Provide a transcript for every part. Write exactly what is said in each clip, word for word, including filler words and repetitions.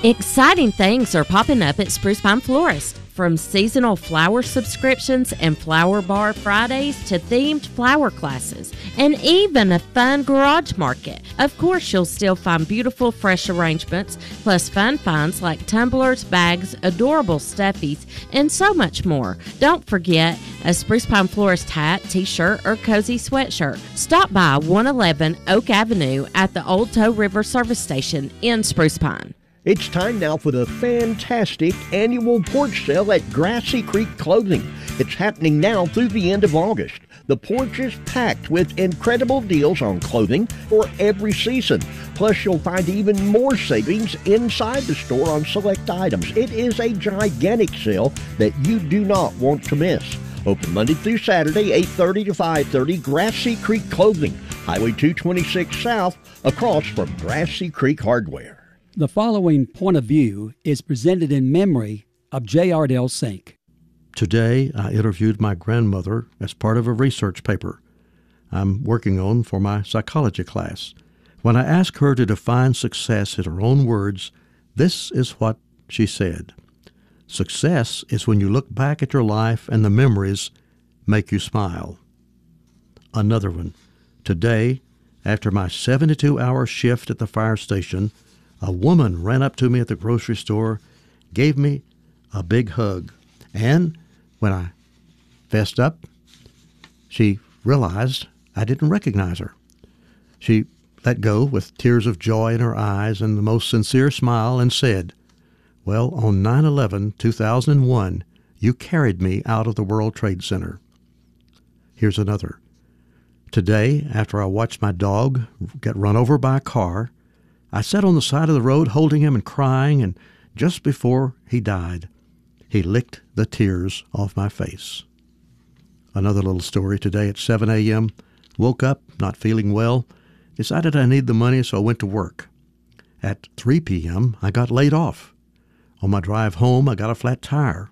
Exciting things are popping up at Spruce Pine Florist. From seasonal flower subscriptions and flower bar Fridays to themed flower classes, and even a fun garage market. Of course, you'll still find beautiful, fresh arrangements, plus fun finds like tumblers, bags, adorable stuffies, and so much more. Don't forget a Spruce Pine Florist hat, t-shirt, or cozy sweatshirt. Stop by one eleven Oak Avenue at the Old Tow River Service Station in Spruce Pine. It's time now for the fantastic annual porch sale at Grassy Creek Clothing. It's happening now through the end of August. The porch is packed with incredible deals on clothing for every season. Plus, you'll find even more savings inside the store on select items. It is a gigantic sale that you do not want to miss. Open Monday through Saturday, eight thirty to five thirty, Grassy Creek Clothing, Highway two twenty-six South, across from Grassy Creek Hardware. The following point of view is presented in memory of J. Ardell Sink. Today, I interviewed my grandmother as part of a research paper I'm working on for my psychology class. When I asked her to define success in her own words, this is what she said. Success is when you look back at your life and the memories make you smile. Another one. Today, after my seventy-two hour shift at the fire station, a woman ran up to me at the grocery store, gave me a big hug, and when I fessed up, she realized I didn't recognize her. She let go with tears of joy in her eyes and the most sincere smile and said, "Well, on nine eleven two thousand one, you carried me out of the World Trade Center." Here's another. Today, after I watched my dog get run over by a car, I sat on the side of the road holding him and crying, and just before he died, he licked the tears off my face. Another little story. Today at seven a.m., woke up not feeling well, decided I need the money, so I went to work. At three p.m., I got laid off. On my drive home, I got a flat tire.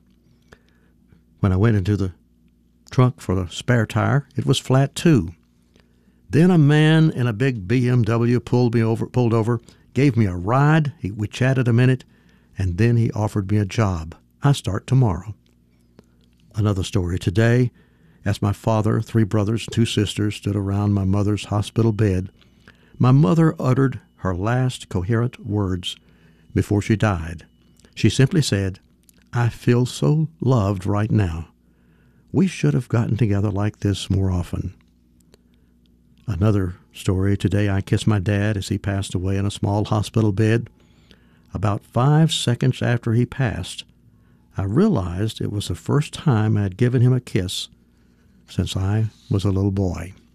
When I went into the trunk for the spare tire, it was flat too. Then a man in a big B M W pulled me over, pulled over, gave me a ride. He, we chatted a minute, and then he offered me a job. I start tomorrow. Another story. Today, as my father, three brothers, two sisters stood around my mother's hospital bed, my mother uttered her last coherent words before she died. She simply said, "I feel so loved right now. We should have gotten together like this more often." Another story. Today I kissed my dad as he passed away in a small hospital bed. About five seconds after he passed, I realized it was the first time I had given him a kiss since I was a little boy.